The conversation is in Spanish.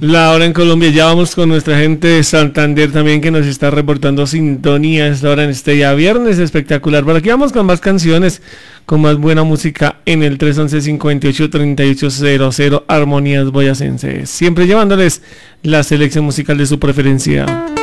La hora en Colombia. Ya vamos con nuestra gente de Santander también, que nos está reportando sintonía a esta hora en este día viernes espectacular. Por aquí vamos con más canciones, con más buena música en el 311-58-3800 Armonías Boyacenses, siempre llevándoles la selección musical de su preferencia.